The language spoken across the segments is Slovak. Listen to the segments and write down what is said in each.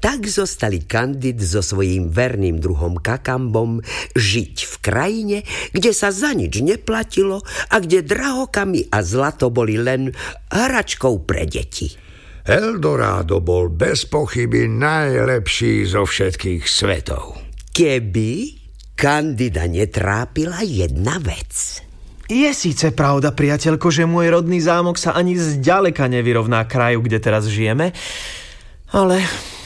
tak zostali Kandid so svojím verným druhom Kakambom žiť v krajine, kde sa za nič neplatilo a kde drahokamy a zlato boli len hračkou pre deti. Eldorado bol bez pochyby najlepší zo všetkých svetov. Keby Kandida netrápila jedna vec. Je síce pravda, priateľko, že môj rodný zámok sa ani zďaleka nevyrovná kraju, kde teraz žijeme, ale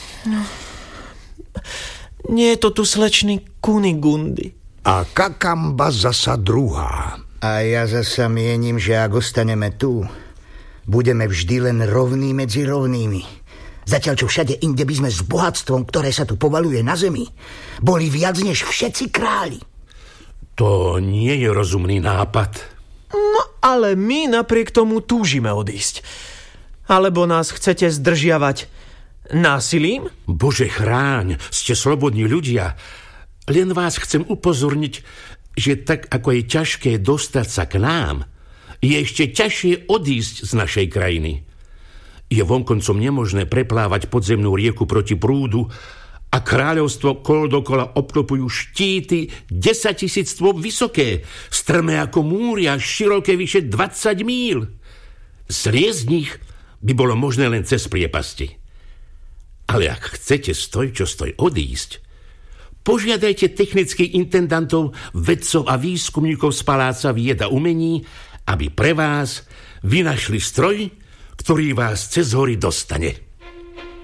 nie je to tu slečný Kunigundy. A Kakamba zasa druhá. A ja zasa mienim, že ak ostaneme tu, budeme vždy len rovní medzi rovnými. Zatiaľ, čo všade inde by sme s bohatstvom, ktoré sa tu povaluje na zemi, boli viac než všetci králi. To nie je rozumný nápad. No, ale my napriek tomu túžime odísť. Alebo nás chcete zdržiavať násilím? Bože chráň, ste slobodní ľudia. Len vás chcem upozorniť, že tak ako je ťažké dostať sa k nám, je ešte ťažšie odísť z našej krajiny. Je vonkoncom nemožné preplávať podzemnú rieku proti prúdu a kráľovstvo kol dokola obklopujú štíty 10 000 stôp vysoké, strmé ako múry a široké vyše 20 míl. Zliezť z nich by bolo možné len cez priepasti. Ale ak chcete stoj čo stoj odísť, požiadajte technických intendantov, vedcov a výskumníkov z Paláca vied a umení, aby pre vás vynašli stroj, ktorý vás cez hory dostane.